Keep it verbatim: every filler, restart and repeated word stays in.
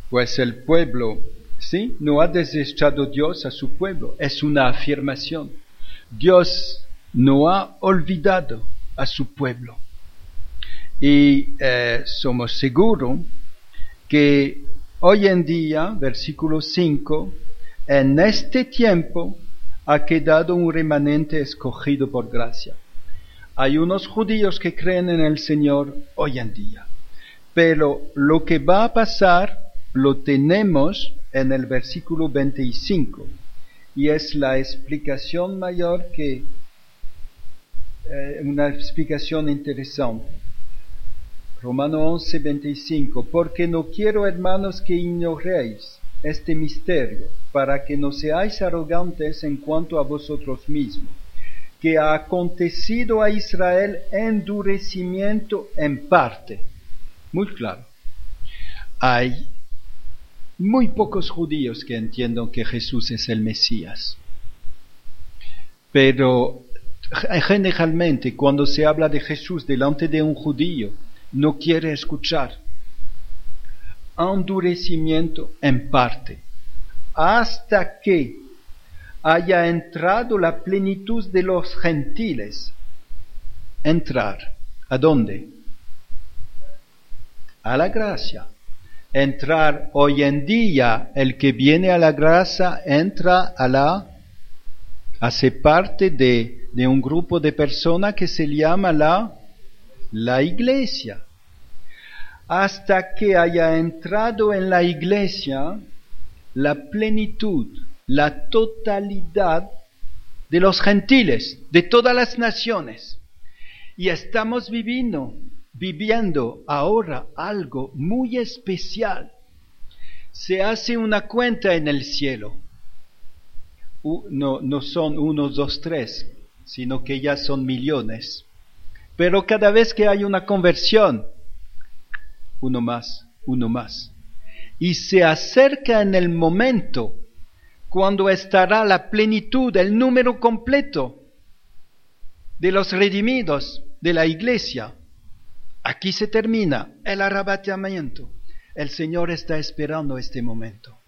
Pues el pueblo, ¿sí? No ha desechado Dios a su pueblo, es una afirmación. Dios no ha olvidado a su pueblo. Y eh, somos seguros que hoy en día, versículo cinco, en este tiempo ha quedado un remanente escogido por gracia. Hay unos judíos que creen en el Señor hoy en día, pero lo que va a pasar lo tenemos en el versículo veinticinco, y es la explicación mayor que, eh, una explicación interesante. Romano once, veinticinco, porque no quiero, hermanos, que ignoréis este misterio, para que no seáis arrogantes en cuanto a vosotros mismos, que ha acontecido a Israel endurecimiento en parte. Muy claro. Hay muy pocos judíos que entiendan que Jesús es el Mesías. Pero generalmente cuando se habla de Jesús delante de un judío, no quiere escuchar. Endurecimiento en parte, hasta que haya entrado la plenitud de los gentiles. Entrar, ¿a dónde? A la gracia. Entrar hoy en día, el que viene a la gracia entra a la, hace parte de, de un grupo de personas que se llama la, la iglesia. Hasta que haya entrado en la iglesia la plenitud, la totalidad de los gentiles, de todas las naciones. Y estamos viviendo, viviendo ahora algo muy especial. Se hace una cuenta en el cielo. Uh, no, no son uno, dos, tres, sino que ya son millones. Pero cada vez que hay una conversión, uno más, uno más. Y se acerca en el momento cuando estará la plenitud, el número completo de los redimidos de la iglesia. Aquí se termina el arrebatamiento. El Señor está esperando este momento.